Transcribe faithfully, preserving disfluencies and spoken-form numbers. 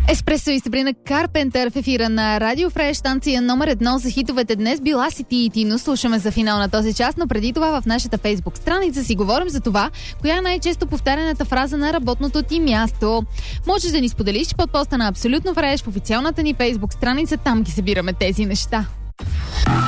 Еспресо и Сабрина Карпентър в ефира на Радио Фреш, станция номер едно за хитовете днес. Била си ти и ти, но слушаме за финал на този час, но преди това в нашата Фейсбук страница си говорим за това, коя е най-често повтаряната фраза на работното ти място. Можеш да ни споделиш под поста на Абсолютно Фреш в официалната ни Фейсбук страница, там ги събираме тези неща.